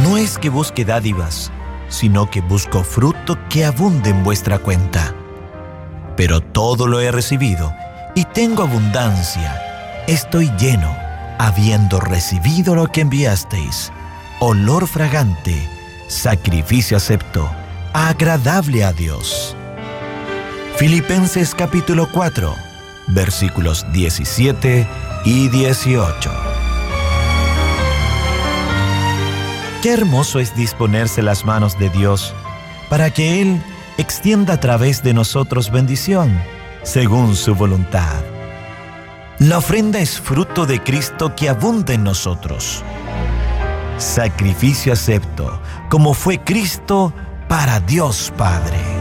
No es que busque dádivas, sino que busco fruto que abunde en vuestra cuenta. Pero todo lo he recibido y tengo abundancia. Estoy lleno, habiendo recibido lo que enviasteis, olor fragante, sacrificio acepto, agradable a Dios. Filipenses capítulo 4, versículos 17 y 18. Qué hermoso es disponerse las manos de Dios para que Él extienda a través de nosotros bendición, según su voluntad. La ofrenda es fruto de Cristo que abunda en nosotros. Sacrificio acepto, como fue Cristo para Dios Padre.